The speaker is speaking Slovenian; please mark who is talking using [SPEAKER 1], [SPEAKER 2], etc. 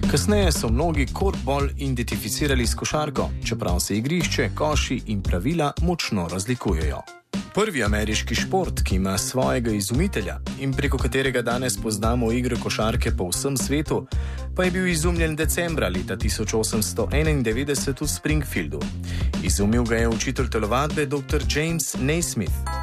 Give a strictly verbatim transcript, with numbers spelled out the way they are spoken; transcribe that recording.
[SPEAKER 1] Kasneje so mnogi korfbol identificirali s košarko, čeprav se igrišče, koši in pravila močno razlikujejo. Prvi ameriški šport, ki ima svojega izumitelja in preko katerega danes poznamo igre košarke po vsem svetu, pa je bil izumljen decembra leta tisoč osemsto enaindevetdeset v Springfieldu. Izumil ga je učitelj telovadbe dr. James Naismith.